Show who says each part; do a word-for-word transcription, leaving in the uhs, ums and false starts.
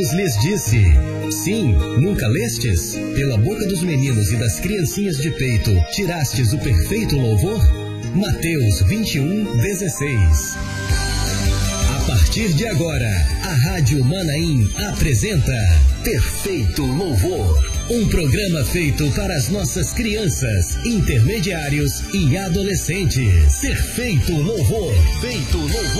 Speaker 1: lhes disse. Sim, nunca lestes? Pela boca dos meninos e das criancinhas de peito, tirastes o perfeito louvor? Mateus vinte e um, dezesseis. A partir de agora, a Rádio Manaim apresenta Perfeito Louvor, um programa feito para as nossas crianças, intermediários e adolescentes. Perfeito Louvor, feito louvor.